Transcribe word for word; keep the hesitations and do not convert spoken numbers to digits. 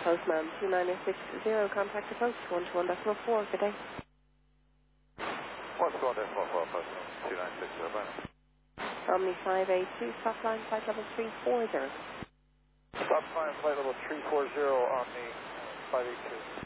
Postman two nine six zero, contact the post one two one decimal four. Good day. one two one decimal four, Postman two nine six zero, bye now. Omni five eight two, stop line flight level three four zero. Stop line flight level three four zero on the five eight two.